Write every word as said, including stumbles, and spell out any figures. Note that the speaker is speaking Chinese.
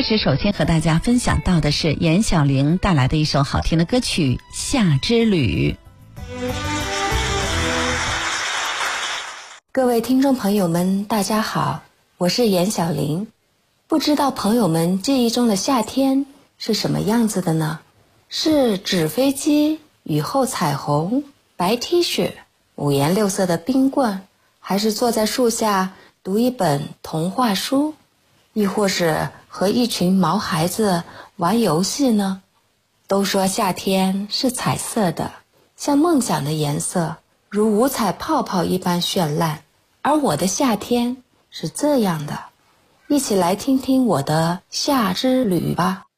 开始，首先和大家分享到的是严小玲带来的一首好听的歌曲《夏之旅》。 各位听众朋友们，大家好，我是严小玲。不知道朋友们记忆中的夏天是什么样子的呢？是纸飞机、雨后彩虹、白 T 恤、五颜六色的冰棍，还是坐在树下读一本童话书，亦或是和一群毛孩子玩游戏呢？都说夏天是彩色的，像梦想的颜色，如五彩泡泡一般绚烂。而我的夏天是这样的，一起来听听我的夏之旅吧。